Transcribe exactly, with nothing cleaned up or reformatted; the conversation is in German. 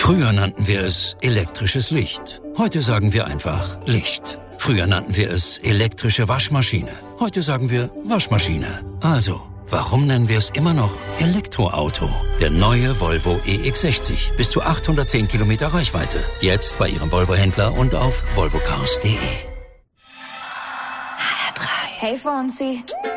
Früher nannten wir es elektrisches Licht. Heute sagen wir einfach Licht. Früher nannten wir es elektrische Waschmaschine. Heute sagen wir Waschmaschine. Also, warum nennen wir es immer noch Elektroauto? Der neue Volvo E X sechzig. Bis zu achthundertzehn Kilometer Reichweite. Jetzt bei Ihrem Volvo-Händler und auf volvocars punkt de. Hey Fonsi.